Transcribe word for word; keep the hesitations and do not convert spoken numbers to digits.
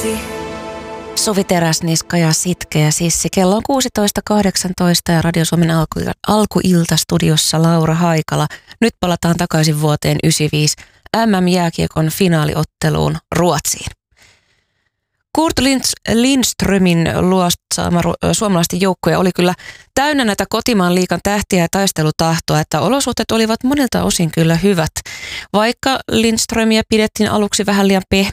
Suvi Teräsniska ja Sitkeä Sissi. Kello on kuusitoista kahdeksantoista ja Radio Suomen alku, alkuilta studiossa Laura Haikala. Nyt palataan takaisin vuoteen yhdeksänkymmentäviisi M M-jääkiekon finaaliotteluun Ruotsiin. Kurt Lindströmin luotsaama suomalaisten joukkoja oli kyllä täynnä näitä kotimaan liigan tähtiä ja taistelutahtoa, että olosuhteet olivat monilta osin kyllä hyvät. Vaikka Lindströmiä pidettiin aluksi vähän liian pehmeä